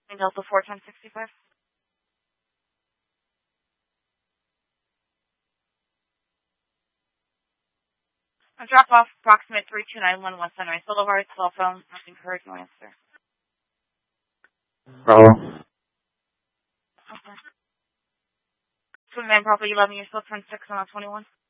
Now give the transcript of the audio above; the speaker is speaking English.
And Delta 41065. A drop off approximate 32911 Sunrise Boulevard, cell phone, nothing heard, no answer. Bravo. Okay. Twin man property 11 years old, turn 6 on 21.